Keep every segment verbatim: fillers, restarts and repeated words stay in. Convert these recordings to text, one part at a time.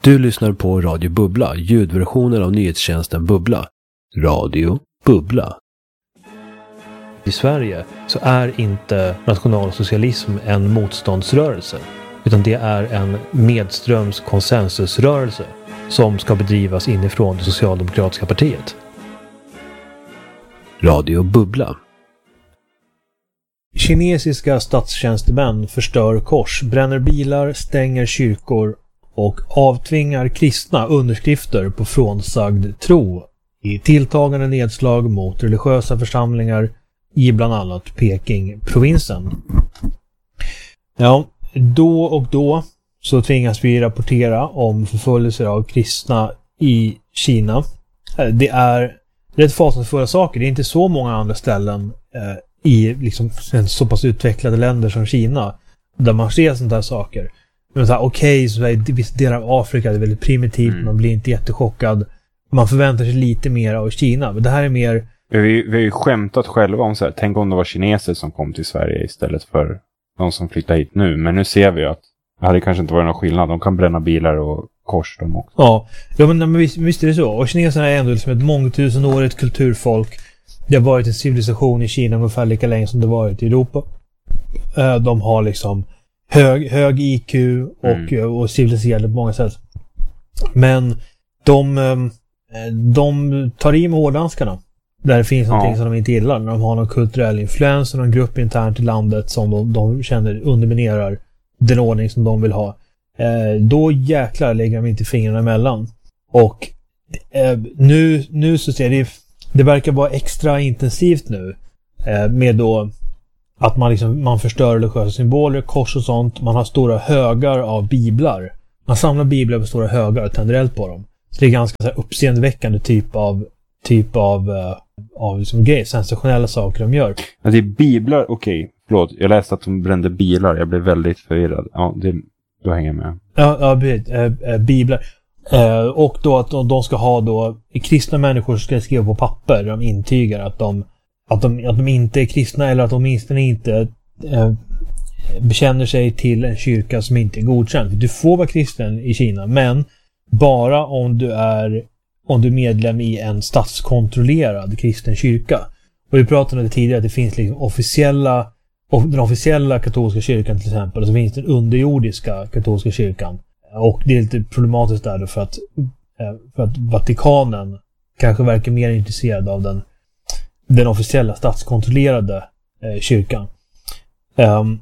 Du lyssnar på Radio Bubbla, ljudversionen av nyhetstjänsten Bubbla. Radio Bubbla. I Sverige så är inte nationalsocialism en motståndsrörelse, utan det är en medströms konsensusrörelse som ska bedrivas inifrån det socialdemokratiska partiet. Radio Bubbla. Kinesiska statstjänstemän förstör kors, bränner bilar, stänger kyrkor och avtvingar kristna underskrifter på frånsagd tro i tilltagande nedslag mot religiösa församlingar i bland annat Peking-provinsen. Ja, då och då så tvingas vi rapportera om förföljelser av kristna i Kina. Det är rätt fasansfulla saker. Det är inte så många andra ställen eh, i liksom så pass utvecklade länder som Kina där man ser sådana här saker. Men så här, okej, så i vissa delar av Afrika är det väldigt primitivt, mm. man blir inte jättechockad. Man förväntar sig lite mer av Kina, men det här är mer... Vi, vi har ju skämtat själva om så här, tänk om det var kineser som kom till Sverige istället för de som flyttar hit nu. Men nu ser vi ju att det hade kanske inte varit någon skillnad. De kan bränna bilar och kors de också. Ja, ja men, men visst, visst är det så. Och kineserna är ändå liksom ett mångtusenårigt kulturfolk. Det har varit en civilisation i Kina ungefär lika länge som det varit i Europa. De har liksom hög, hög I Q och, mm. och civiliserade på många sätt. Men de, de tar i med hårdanskarna. Där det finns någonting ja. som de inte gillar. När de har någon kulturell influens och någon grupp internt i landet som de, de känner underminerar den ordning som de vill ha. Eh, då jäklar lägger de inte fingrarna emellan. Och eh, nu, nu så ser det, det verkar vara extra intensivt nu. Eh, med då att man, liksom, man förstör religiösa symboler, kors och sånt. Man har stora högar av biblar. Man samlar biblar på stora högar och tänder eld på dem. Så det är ganska så här, uppseendeväckande typ av typ av, uh, av liksom, grejer, sensationella saker de gör. Ja, det är biblar, okej, okay. Förlåt, jag läste att de brände bilar, jag blev väldigt förvirrad. Ja, det, då hänger jag med. Ja, ja äh, äh, biblar. Äh, och då att de, de ska ha då, kristna människor ska skriva på papper där de intygar att de, att de, att de inte är kristna eller att de åtminstone inte äh, bekänner sig till en kyrka som inte är godkänd. Du får vara kristen i Kina, men bara om du är om du är medlem i en statskontrollerad kristen kyrka. Och vi pratade om det tidigare att det finns liksom officiella, den officiella katolska kyrkan till exempel, och så finns den underjordiska katolska kyrkan. Och det är lite problematiskt där för att, för att Vatikanen kanske verkar mer intresserad av den, den officiella statskontrollerade eh, kyrkan. Um,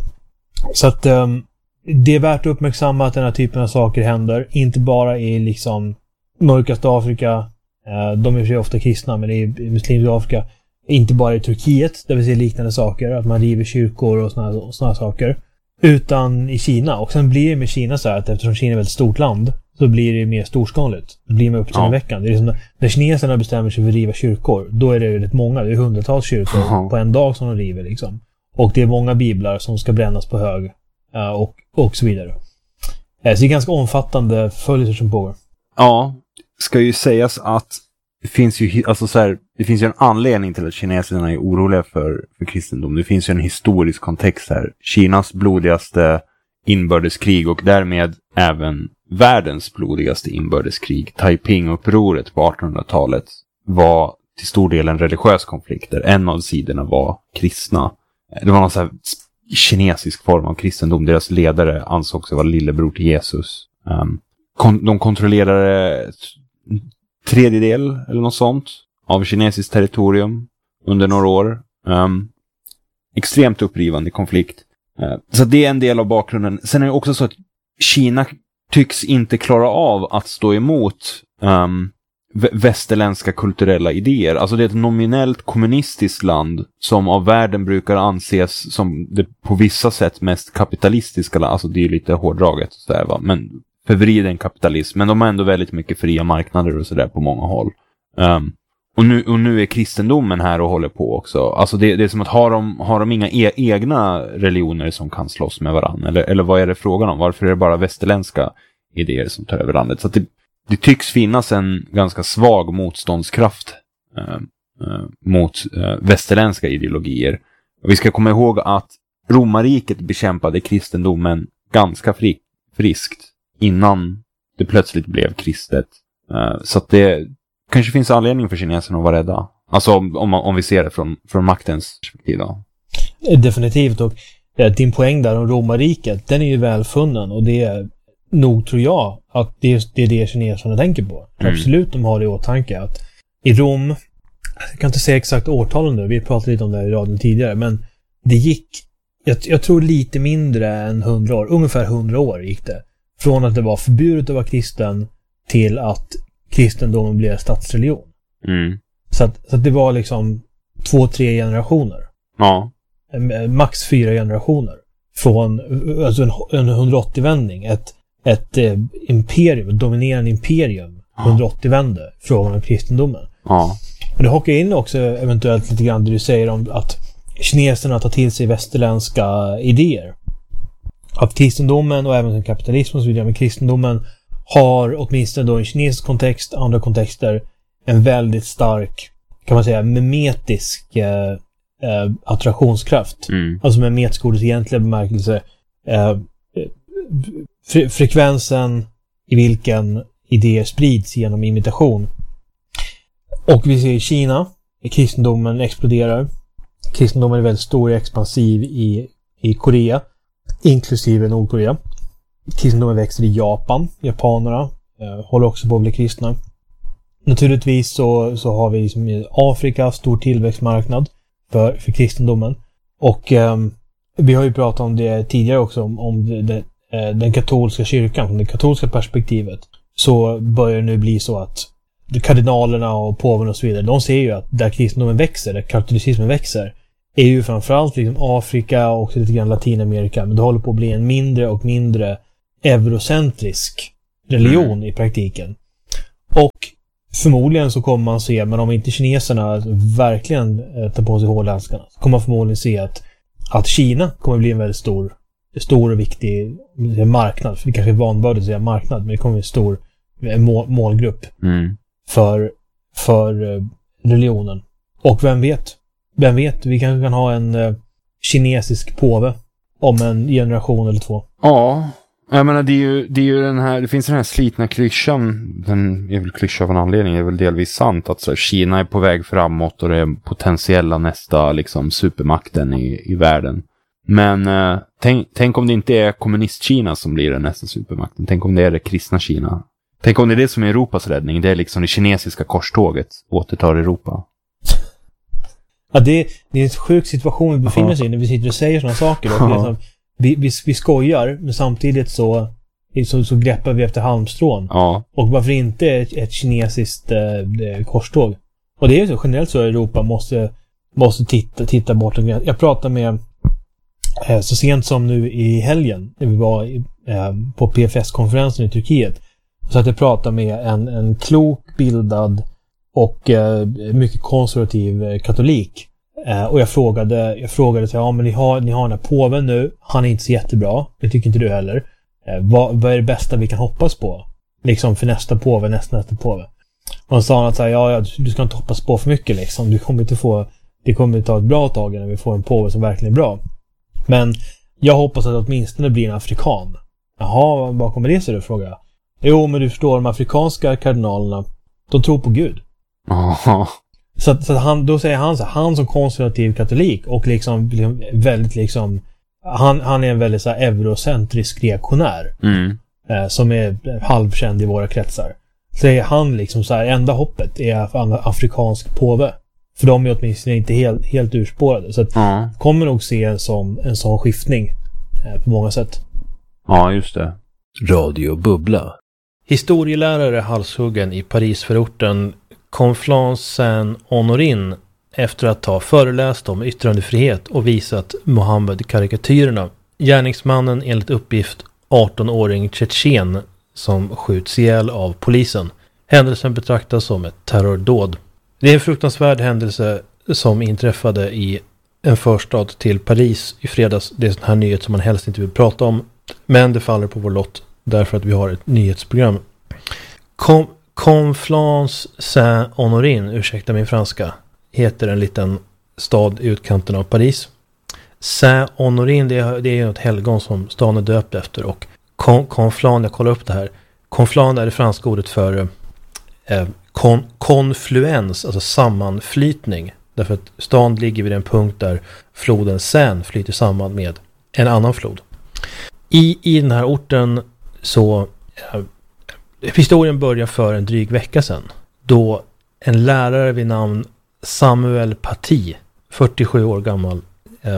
så att um, det är värt att uppmärksamma att den här typen av saker händer. Inte bara i liksom mörkaste Afrika, de är ju ofta kristna, men i muslimska Afrika, inte bara i Turkiet där vi ser liknande saker, att man river kyrkor och såna, såna saker, utan i Kina. Och sen blir det med Kina så här att eftersom Kina är ett väldigt stort land så blir det mer storskaligt. Det blir mer uppseendeväckande. Ja. Det är som när kineserna bestämmer sig för att riva kyrkor, då är det rätt många, det är hundratals kyrkor uh-huh. på en dag som de river liksom. Och det är många biblar som ska brännas på hög och, och så vidare. Så det är ganska omfattande förföljelser som pågår. Ja, ska ju sägas att det finns ju, alltså så här, det finns ju en anledning till att kineserna är oroliga för, för kristendom. Det finns ju en historisk kontext här. Kinas blodigaste inbördeskrig och därmed även världens blodigaste inbördeskrig, Taiping-upproret på artonhundratalet, var till stor del en religiös konflikt där en av sidorna var kristna. Det var någon så här kinesisk form av kristendom. Deras ledare ansågs vara lillebror till Jesus. Um, kon- de kontrollerade tredjedel eller något sånt av kinesiskt territorium under några år. Um, extremt upprivande konflikt. Uh, så det är en del av bakgrunden. Sen är det också så att Kina tycks inte klara av att stå emot um, vä- västerländska kulturella idéer. Alltså det är ett nominellt kommunistiskt land som av världen brukar anses som det på vissa sätt mest kapitalistiska. Alltså det är lite hårdraget så där, va? Men förvriden kapitalism, men de har ändå väldigt mycket fria marknader och sådär på många håll. Um, och, nu, och nu är kristendomen här och håller på också. Alltså det, det är som att har de, har de inga e- egna religioner som kan slåss med varandra? Eller, eller vad är det frågan om? Varför är det bara västerländska idéer som tar över landet? Så att det, det tycks finnas en ganska svag motståndskraft uh, uh, mot uh, västerländska ideologier. Och vi ska komma ihåg att romarriket bekämpade kristendomen ganska fri, friskt innan det plötsligt blev kristet. Uh, så att det kanske finns anledning för kineserna att vara rädda. Alltså om, om, om vi ser det från, från maktens perspektiv då. Definitivt, och ja, din poäng där om romarriket, den är ju välfunnen, och det är nog, tror jag, att det är det, är det kineserna tänker på. Mm. Absolut, de har det i åtanke att i Rom, jag kan inte säga exakt årtalen nu, vi pratade lite om det här i radion tidigare, men det gick, jag, jag tror lite mindre än hundra år, ungefär hundra år gick det. Från att det var förbjudet att vara kristen till att kristendomen blev statsreligion. Mm. Så, att, så att det var liksom två, tre generationer. Ja. Max fyra generationer. Från alltså en, en hundraåttio-vändning. Ett, ett eh, imperium, ett dominerande imperium. Ja. hundraåttio-vände från kristendomen. Ja. Och det hakar in också eventuellt lite grann det du säger om att kineserna tar till sig västerländska idéer. Att kristendomen och även kapitalismen och så vidare, men kristendomen har åtminstone då i kinesisk kontext, andra kontexter, en väldigt stark, kan man säga, memetisk eh, eh, attraktionskraft. Mm. Alltså memetisk ordets egentliga bemärkelse. Eh, fre- frekvensen i vilken idéer sprids genom imitation. Och vi ser i Kina, kristendomen exploderar. Kristendomen är väldigt stor och expansiv i, i Korea, inklusive Nordkorea. Kristendomen växer i Japan. Japanerna eh, håller också på att bli kristna. Naturligtvis så, så har vi liksom i Afrika stor tillväxtmarknad för, för kristendomen. Och eh, vi har ju pratat om det tidigare också, om, om det, det, eh, den katolska kyrkan, från det katolska perspektivet. Så börjar det nu bli så att kardinalerna och påven och så vidare, de ser ju att där kristendomen växer, där katolicismen växer, är ju framförallt liksom Afrika och också lite grann Latinamerika, men det håller på att bli en mindre och mindre eurocentrisk religion mm. i praktiken. Och förmodligen så kommer man se, men om inte kineserna verkligen tar på sig hårdhandskarna, så kommer man förmodligen se att, att Kina kommer bli en väldigt stor, stor och viktig marknad. För det kanske är vanbördigt att säga marknad, men det kommer bli en stor mål, målgrupp mm. för, för religionen. Och vem vet? Vem vet? Vi kanske kan ha en uh, kinesisk påve om en generation eller två. Ja, jag menar det är ju, det är ju den här, det finns den här slitna klyschan, den är väl klyscha av en anledning, det är väl delvis sant att så här, Kina är på väg framåt och det är potentiella nästa liksom supermakten i, i världen. Men uh, tänk, tänk om det inte är kommunist-Kina som blir den nästa supermakten, tänk om det är det kristna Kina. Tänk om det är det som är Europas räddning, det är liksom det kinesiska korståget återtar Europa. Ja, det, det är en sjuk situation vi befinner oss i när vi sitter och säger sådana saker. Och liksom, vi, vi, vi skojar, men samtidigt så, så, så greppar vi efter halmstrån. Ja. Och varför inte ett, ett kinesiskt eh, korståg? Och det är så, generellt så Europa måste, måste titta, titta bort. Jag pratade med eh, så sent som nu i helgen när vi var i, eh, på P F S-konferensen i Turkiet. Så att jag pratade med en, en klok, bildad och eh, mycket konservativ eh, katolik. Eh, och jag frågade, jag frågade så här, ja men ni har, ni har den här påven nu, han är inte så jättebra, det tycker inte du heller. Eh, vad, vad är det bästa vi kan hoppas på? Liksom för nästa påve, nästa nästa påve. Och han sa att så här, ja, ja, du ska inte hoppas på för mycket liksom, du kommer inte få, det kommer att ta ett bra tag när vi får en påve som verkligen är bra. Men jag hoppas att åtminstone blir en afrikan. Jaha, vad kommer det sig då, frågar jag. Jo, men du förstår, de afrikanska kardinalerna, de tror på Gud. Oh. Så, så han, då säger han så han som konservativ katolik och liksom, liksom väldigt liksom han, han är en väldigt så här eurocentrisk reaktionär mm. eh, som är halvkänd i våra kretsar. Säger han liksom så här, enda hoppet är för afrikansk påve. För de är åtminstone inte helt, helt urspårade. Så att mm. kommer nog se en sån, en sån skiftning eh, på många sätt. Ja, just det. Radio Bubbla. Historielärare halshuggen i Parisförorten Conflans Saint-Honorin efter att ha föreläst om yttrandefrihet och visat Mohammed-karikatyrerna. Gärningsmannen enligt uppgift arton-åring tjetjen som skjuts ihjäl av polisen. Händelsen betraktas som ett terrordåd. Det är en fruktansvärd händelse som inträffade i en förstad till Paris i fredags. Det är en sån här nyhet som man helst inte vill prata om, men det faller på vår lott därför att vi har ett nyhetsprogram. Kom Conflans Saint-Honorin, ursäkta min franska, heter en liten stad i utkanten av Paris. Saint-Honorin, det är, det är ett helgon som staden är döpt efter, och Conflans, jag kollar upp det här, konfluens är det franska ordet för eh, kon, konfluens, alltså sammanflytning. Därför att stan ligger vid en punkt där floden Seine flyter samman med en annan flod. I, i den här orten så eh, historien börjar för en dryg vecka sedan, då en lärare vid namn Samuel Paty, fyrtiosju år gammal, eh,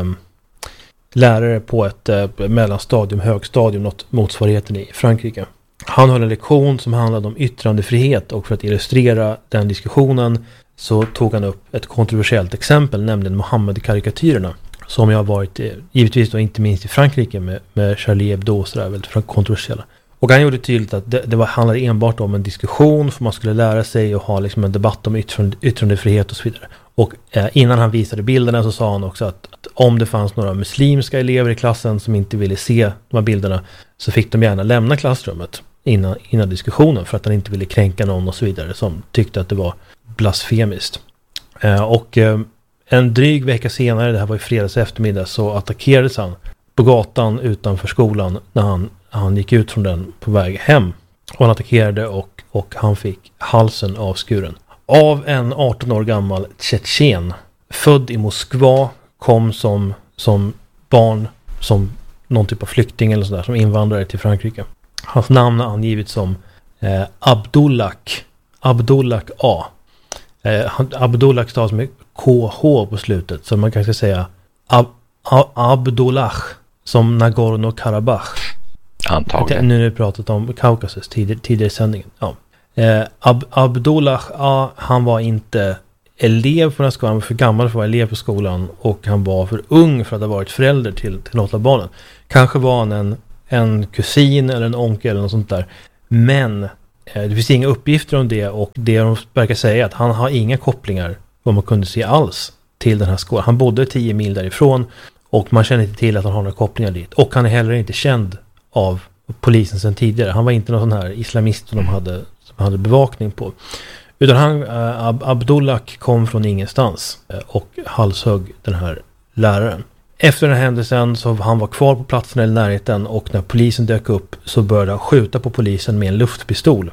lärare på ett eh, mellanstadium, högstadium, något motsvarigheten i Frankrike. Han höll en lektion som handlade om yttrandefrihet, och för att illustrera den diskussionen så tog han upp ett kontroversiellt exempel, nämligen Mohammed-karikatyrerna, som jag har varit, eh, givetvis då inte minst i Frankrike med, med Charlie Hebdo och sådär, väldigt kontroversiella. Och han gjorde tydligt att det, det var, handlade enbart om en diskussion, för man skulle lära sig och ha liksom en debatt om yttrande, yttrandefrihet och så vidare. Och eh, innan han visade bilderna så sa han också att, att om det fanns några muslimska elever i klassen som inte ville se de här bilderna, så fick de gärna lämna klassrummet innan, innan diskussionen, för att han inte ville kränka någon och så vidare som tyckte att det var blasfemiskt. Eh, och eh, en dryg vecka senare, det här var i fredags eftermiddag, så attackerades han på gatan utanför skolan när han, han gick ut från den på väg hem. Och han attackerade och, och han fick halsen avskuren av en arton år gammal tjetjen, född i Moskva, kom som, som barn, som någon typ av flykting eller sådär, som invandrare till Frankrike. Hans namn är angivet som eh, Abdullak Abdullak A. Eh, Abdullak stavas med K H på slutet, så man kanske säga Ab, Ab, Abdullah, som Nagorno-Karabach. Antagligen. Nu har vi pratat om Kaukasus tidigare, tidigare i sändningen. Ja. Eh, Ab, Abdullah A, han var inte elev på den här skolan, han var för gammal för att vara elev på skolan, och han var för ung för att ha varit förälder till, till något av barnen. Kanske var han en, en kusin eller en onkel eller något sånt där. Men eh, det finns inga uppgifter om det, och det de verkar säga är att han har inga kopplingar, vad man kunde se alls, till den här skolan. Han bodde tio mil därifrån, och man känner inte till att han har några kopplingar dit. Och han är heller inte känd av polisen sedan tidigare. Han var inte någon sån här islamist som de hade, som hade bevakning på. Utan han, äh, Ab- Abdullak kom från ingenstans äh, och halshögg den här läraren. Efter den här händelsen så han var kvar på platsen eller närheten, och när polisen dök upp så började han skjuta på polisen med en luftpistol.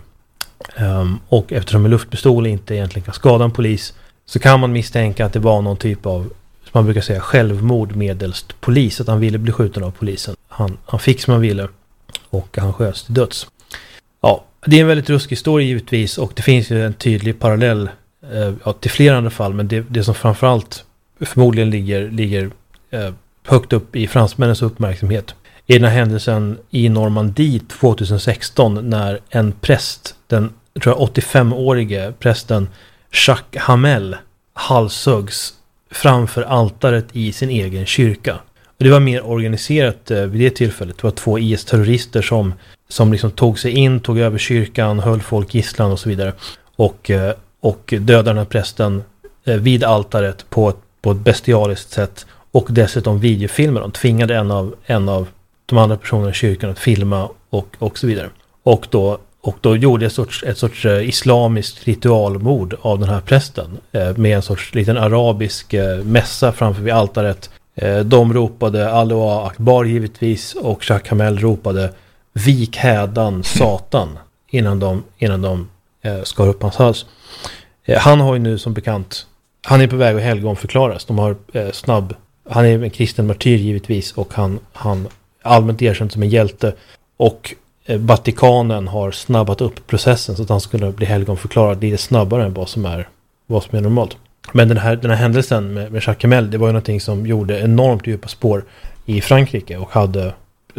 Um, och eftersom en luftpistol inte egentligen kan skada en polis, så kan man misstänka att det var någon typ av, som man brukar säga, självmord medelst polis, att han ville bli skjuten av polisen. Han, han fick som han ville, och han sköts till döds. Ja, det är en väldigt ruskig historia givetvis, och det finns ju en tydlig parallell eh, ja, till flera andra fall, men det, det som framförallt förmodligen ligger, ligger eh, högt upp i fransmännens uppmärksamhet är den här händelsen i Normandie tjugohundrasexton, när en präst, den tror jag åttiofemårige prästen Jacques Hamel, halshöggs framför altaret i sin egen kyrka. Och det var mer organiserat eh, vid det tillfället. Det var två I S-terrorister som, som liksom tog sig in, tog över kyrkan, höll folk gisslan och så vidare. Och, eh, och dödade den här prästen eh, vid altaret på ett, på ett bestialiskt sätt. Och dessutom videofilmer. De tvingade en av, en av de andra personerna i kyrkan att filma och, och så vidare. Och då, och då gjorde ett sorts, ett sorts eh, islamiskt ritualmord av den här prästen. Eh, med en sorts liten arabisk eh, mässa framför vid altaret. De ropade Allahu Akbar givetvis, och Jacques Hamel ropade vik hädan satan innan de, innan de eh, skar upp hans hals. Eh, han har ju nu som bekant, han är på väg att helgonförklaras. De har eh, snabb, han är en kristen martyr givetvis, och han, han allmänt erkänt som en hjälte, och eh, Vatikanen har snabbat upp processen så att han skulle bli helgonförklarad lite snabbare än vad som är, vad som är normalt. Men den här, den här händelsen med, med Jacques Hamel, det var ju någonting som gjorde enormt djupa spår i Frankrike, och hade,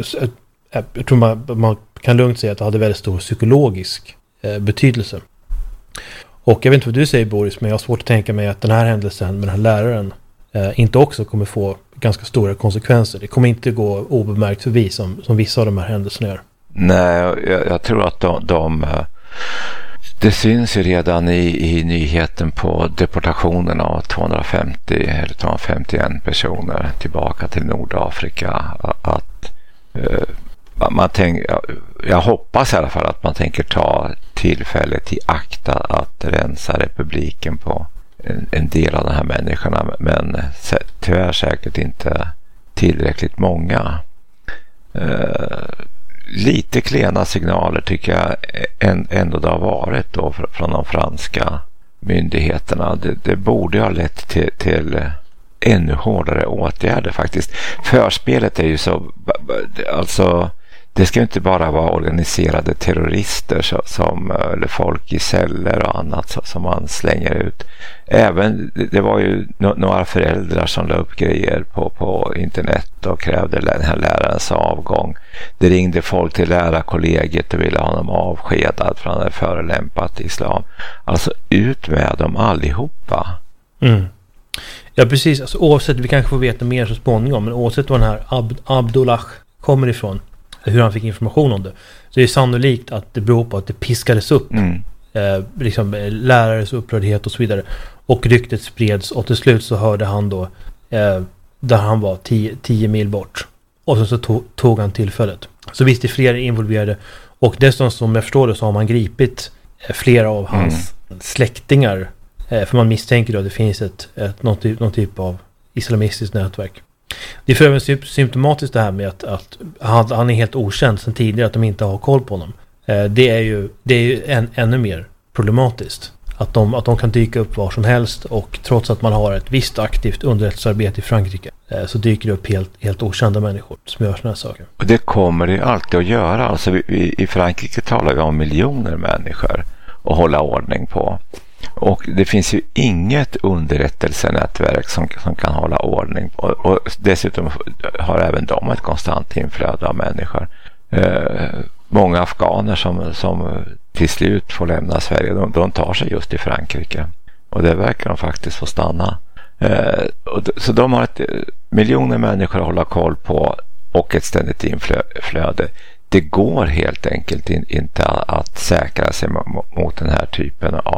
jag tror man, man kan lugnt säga att det hade väldigt stor psykologisk eh, betydelse. Och jag vet inte vad du säger, Boris, men jag har svårt att tänka mig att den här händelsen med den här läraren eh, inte också kommer få ganska stora konsekvenser. Det kommer inte gå obemärkt förbi som, som vissa av de här händelserna gör. Nej, jag, jag tror att de, de det syns ju redan i, i nyheten på deportationen av tvåhundrafemtio eller tvåhundrafemtioen personer tillbaka till Nordafrika, att uh, man tänk, jag hoppas i alla fall att man tänker ta tillfället i akt att rensa republiken på en, en del av de här människorna, men tyvärr säkert inte tillräckligt många. Uh, lite klena signaler tycker jag ändå det har varit då från de franska myndigheterna. Det, det borde ha lett till, till ännu hårdare åtgärder faktiskt. Förspelet är ju så, alltså det ska inte bara vara organiserade terrorister som, eller folk i celler och annat som man slänger ut. Även, det var ju några föräldrar som la upp grejer på, på internet och krävde den här lärarens avgång. Det ringde folk till lärarkollegiet och ville ha honom avskedad för han hade förolämpat islam. Alltså ut med dem allihopa. Mm. Ja, precis. Alltså, oavsett, vi kanske får veta mer så småningom, men oavsett var den här Ab- Abdullah kommer ifrån, hur han fick information om det, så är det sannolikt att det beror på att det piskades upp mm. eh, liksom, lärares upprördhet och så vidare, och ryktet spreds, och till slut så hörde han då eh, där han var tio, tio mil bort, och så, så tog, tog han tillfället. Så visst är fler involverade, och dessutom som jag förstår det så har man gripit eh, flera av hans mm. släktingar, eh, för man misstänker då att det finns ett, ett, någon, typ, någon typ av islamistiskt nätverk. Det är för övrigt symptomatiskt det här med att, att han, han är helt okänd sedan tidigare, att de inte har koll på honom. Eh, det är ju, det är ju än, ännu mer problematiskt. Att de, att de kan dyka upp var som helst, och trots att man har ett visst aktivt underrättelsearbete i Frankrike eh, så dyker det upp helt, helt okända människor som gör såna här saker. Och det kommer det alltid att göra. Alltså vi, vi, i Frankrike talar vi om miljoner människor att hålla ordning på. Och det finns ju inget underrättelsenätverk som, som kan hålla ordning. Och, och dessutom har även de ett konstant inflöde av människor. Eh, många afghaner som, som till slut får lämna Sverige, de, de tar sig just till Frankrike. Och det verkar de faktiskt få stanna. Eh, och, så de har ett, miljoner människor att hålla koll på och ett ständigt inflöde. Det går helt enkelt in, inte att säkra sig mot den här typen av